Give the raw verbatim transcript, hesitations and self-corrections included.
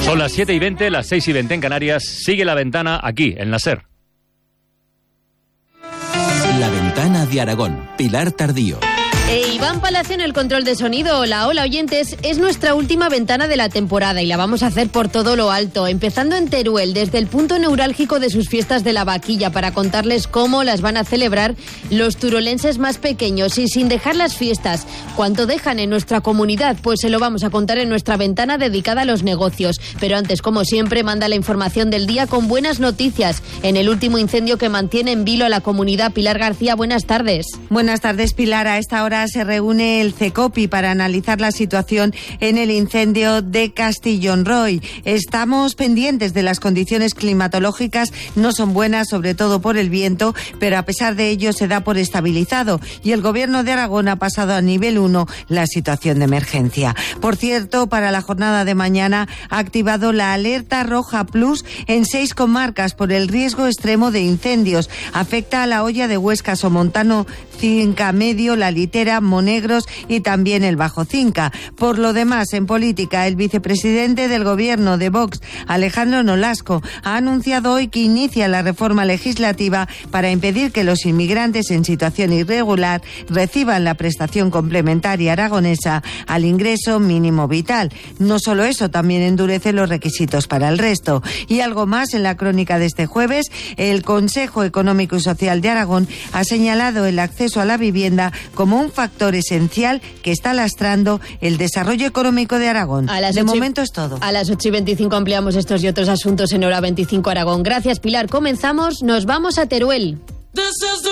Son las siete y veinte, las seis y veinte en Canarias. Sigue La Ventana aquí, en la SER. La Ventana de Aragón. Pilar Tardío. E Iván Palacio en el control de sonido. Hola, hola oyentes, es nuestra última ventana de la temporada y la vamos a hacer por todo lo alto, empezando en Teruel, desde el punto neurálgico de sus fiestas de la vaquilla, para contarles cómo las van a celebrar los turolenses más pequeños y sin dejar las fiestas. ¿Cuánto dejan en nuestra comunidad? Pues se lo vamos a contar en nuestra ventana dedicada a los negocios. Pero antes, como siempre, manda la información del día con buenas noticias. En el último incendio que mantiene en vilo a la comunidad, Pilar García, buenas tardes. Buenas tardes, Pilar. A esta hora se reúne el CECOPI para analizar la situación en el incendio de Castillón Roy. Estamos pendientes de las condiciones climatológicas, no son buenas, sobre todo por el viento, pero a pesar de ello se da por estabilizado y el Gobierno de Aragón ha pasado a nivel uno la situación de emergencia. Por cierto, para la jornada de mañana ha activado la alerta roja plus en seis comarcas por el riesgo extremo de incendios. Afecta a La Hoya de Huesca, Somontano, Cinca Medio, La Litera, Monegros y también el Bajo Cinca. Por lo demás, en política, el vicepresidente del Gobierno de Vox, Alejandro Nolasco, ha anunciado hoy que inicia la reforma legislativa para impedir que los inmigrantes en situación irregular reciban la prestación complementaria aragonesa al ingreso mínimo vital. No solo eso, también endurece los requisitos para el resto. Y algo más en la crónica de este jueves, el Consejo Económico y Social de Aragón ha señalado el acceso a la vivienda como un factor esencial que está lastrando el desarrollo económico de Aragón. De momento es todo. A las ocho y veinticinco ampliamos estos y otros asuntos en Hora veinticinco Aragón. Gracias, Pilar. Comenzamos, nos vamos a Teruel.